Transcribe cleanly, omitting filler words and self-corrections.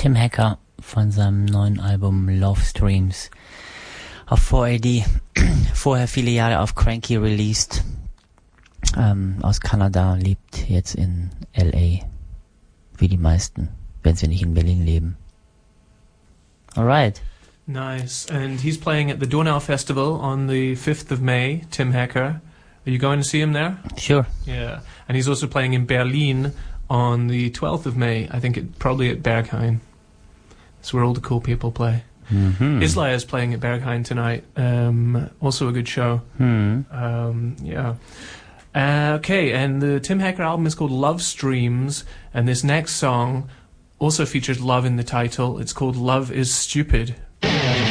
Tim Hacker von seinem neuen Album Love Streams auf 4AD. Vorher viele Jahre auf Cranky released. Aus Kanada, lebt jetzt in LA. Wie die meisten, wenn sie nicht in Berlin leben. Alright. Nice. And he's playing at the Donau Festival on the 5th of May, Tim Hacker. Are you going to see him there? Sure. Yeah. And he's also playing in Berlin on the 12th of May. I think probably at Berghain. That's where all the cool people play. Mm-hmm. Isla is playing at Berghain tonight. Also a good show. Yeah. Okay, and the Tim Hacker album is called Love Streams, and this next song also features love in the title. It's called Love is Stupid.